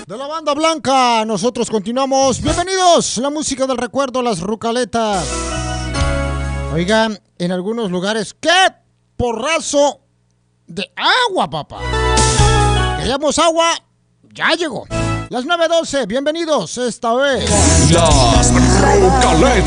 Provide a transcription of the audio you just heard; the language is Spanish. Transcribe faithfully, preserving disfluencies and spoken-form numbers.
De la banda blanca, nosotros continuamos. Bienvenidos, la música del recuerdo, las rucaletas. Oigan, en algunos lugares, ¡qué porrazo de agua, papá! Queríamos agua, ya llegó. Las nueve doce, bienvenidos esta vez. Las rucaletas.